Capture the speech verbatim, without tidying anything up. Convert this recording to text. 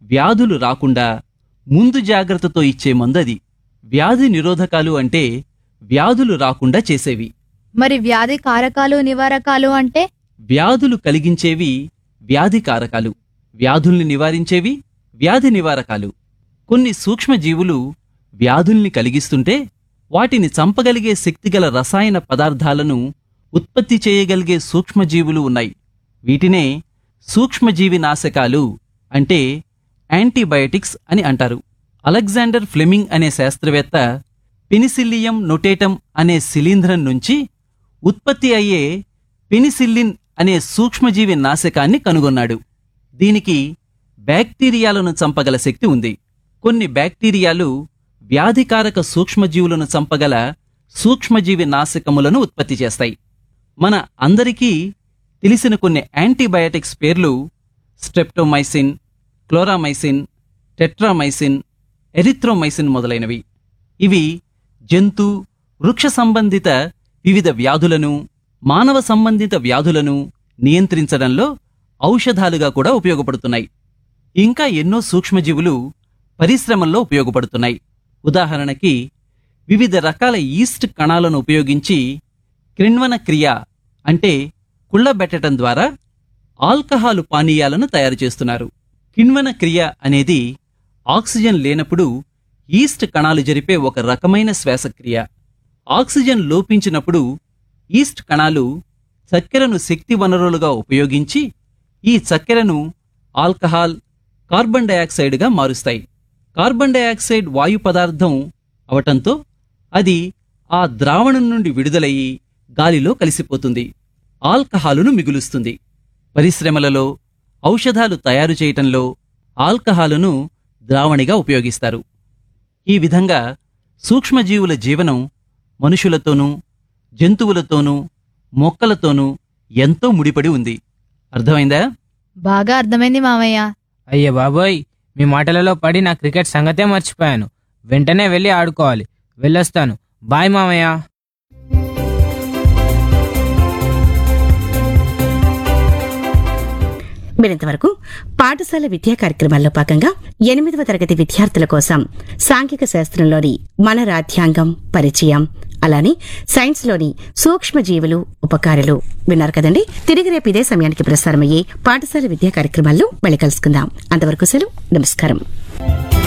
వ్యాధులు రాకుండా ముందు జాగ్రత్తతో ఇచ్చే మందది. వ్యాధి నిరోధకాలు అంటే వ్యాధులు రాకుండా చేసేవి. మరి వ్యాధి కారకాలు నివారకాలు అంటే? వ్యాధులు కలిగించేవి వ్యాధి కారకాలు, వ్యాధుల్ని నివారించేవి వ్యాధి నివారకాలు. కొన్ని సూక్ష్మజీవులు వ్యాధుల్ని కలిగిస్తుంటే వాటిని చంపగలిగే శక్తిగల రసాయన పదార్థాలను ఉత్పత్తి చేయగలిగే సూక్ష్మజీవులు ఉన్నాయి. వీటినే సూక్ష్మజీవి నాశకాలు అంటే యాంటీబయాటిక్స్ అని అంటారు. అలెగ్జాండర్ ఫ్లెమింగ్ అనే శాస్త్రవేత్త పెనిసిల్లియం నొటేటం అనే శిలీంధ్రం నుంచి ఉత్పత్తి అయ్యే పెనిసిల్లిన్ అనే సూక్ష్మజీవి నాశకాన్ని కనుగొన్నాడు. దీనికి బ్యాక్టీరియాలను చంపగల శక్తి ఉంది. కొన్ని బ్యాక్టీరియాలు వ్యాధికారక సూక్ష్మజీవులను చంపగల సూక్ష్మజీవి నాశకములను ఉత్పత్తి చేస్తాయి. మన అందరికీ తెలిసిన కొన్ని యాంటీబయాటిక్స్ పేర్లు స్ట్రెప్టోమైసిన్, క్లోరామైసిన్, టెట్రామైసిన్, ఎరిథ్రోమైసిన్ మొదలైనవి. ఇవి జంతు, వృక్ష సంబంధిత వివిధ వ్యాధులను, మానవ సంబంధిత వ్యాధులను నియంత్రించడంలో ఔషధాలుగా కూడా ఉపయోగపడుతున్నాయి. ఇంకా ఎన్నో సూక్ష్మజీవులు పరిశ్రమల్లో ఉపయోగపడుతున్నాయి. ఉదాహరణకి వివిధ రకాల ఈస్ట్ కణాలను ఉపయోగించి కిణ్వన క్రియ అంటే కుళ్ళబెట్టడం ద్వారా ఆల్కహాలు పానీయాలను తయారు చేస్తున్నారు. కిణ్వన క్రియ అనేది ఆక్సిజన్ లేనప్పుడు ఈస్ట్ కణాలు జరిపే ఒక రకమైన శ్వాసక్రియ. ఆక్సిజన్ లోపించినప్పుడు ఈస్ట్ కణాలు చక్కెరను శక్తి వనరులుగా ఉపయోగించి ఈ చక్కెరను ఆల్కహాల్, కార్బన్ డయాక్సైడ్గా మారుస్తాయి. కార్బన్ డయాక్సైడ్ వాయు పదార్థం అవటంతో అది ఆ ద్రావణం నుండి విడుదలయ్యి గాలిలో కలిసిపోతుంది, ఆల్కహాలును మిగులుస్తుంది. పరిశ్రమలలో ఔషధాలు తయారు చేయటంలో ఆల్కహాలును ద్రావణిగా ఉపయోగిస్తారు. ఈ విధంగా సూక్ష్మజీవుల జీవనం మనుషులతోనూ, జంతువులతోనూ, మొక్కలతోనూ ఎంతో ముడిపడి ఉంది. అర్థమైందా? బాగా అర్థమైంది మామయ్య. అయ్య బాబోయ్, మీ మాటలలో పడి నా క్రికెట్ సంగతే మర్చిపోయాను. వెంటనే వెళ్ళి ఆడుకోవాలి. వెళ్ళొస్తాను. బాయ్ మామయ్య. మీరింతవరకు పాఠశాల విద్యా కార్యక్రమాల్లో భాగంగా ఎనిమిదవ తరగతి విద్యార్థుల కోసం సాంఘిక శాస్త్రంలోని మన రాజ్యాంగం పరిచయం, అలానే సైన్స్లోని సూక్ష్మజీవులు ఉపకారాలు విన్నారు కదండి. తిరిగి రేపు ఇదే సమయానికి ప్రసారమయ్యే పాఠశాల విద్యా కార్యక్రమాల్లో మళ్ళీ కలుసుకుందాం. అంతవరకు సెలవు. నమస్కారం.